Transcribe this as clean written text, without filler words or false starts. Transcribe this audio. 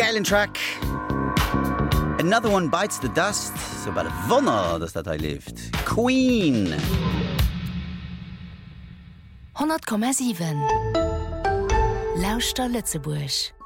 Geilen Track. Another one bites the dust. So about a Wunder, dass das lebt. Queen. 100,7 Lauster Lützeburg.